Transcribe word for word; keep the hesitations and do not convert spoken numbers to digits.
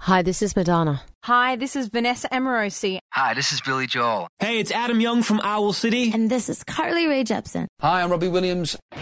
Hi, this is Madonna. Hi, this is Vanessa Amorosi. Hi, this is Billy Joel. Hey, it's Adam Young from Owl City. And this is Carly Rae Jepsen. Hi, I'm Robbie Williams.